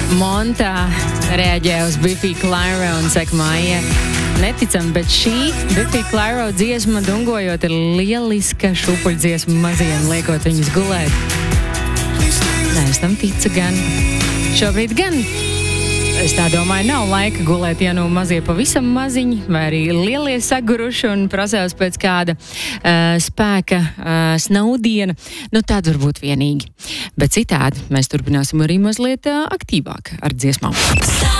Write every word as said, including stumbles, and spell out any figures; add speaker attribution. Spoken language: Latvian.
Speaker 1: Monta reaģē uz Biffy Clyro un saka, Maija, neticam, bet šī Biffy Clyro dziesma dungojot ir lieliska šūpuļdziesma maziem, liekot viņus gulēt. Nē, es tam ticu gan. Šobrīd gan. Es tā domāju, nav laika gulēt, ja nu mazie pavisam maziņi, vai arī lielie saguruši un prasās pēc kāda uh, spēka uh, snaudiena. Nu, tāda varbūt vienīgi. Bet citādi mēs turpināsim arī mazliet uh, aktīvāk ar dziesmām.